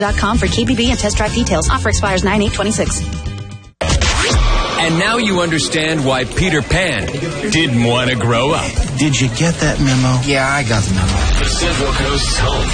.com for KBB and test drive details. Offer expires 9/8/26. And now you understand why Peter Pan didn't want to grow up. Did you get that memo? Yeah, I got the memo. The Central Coast's home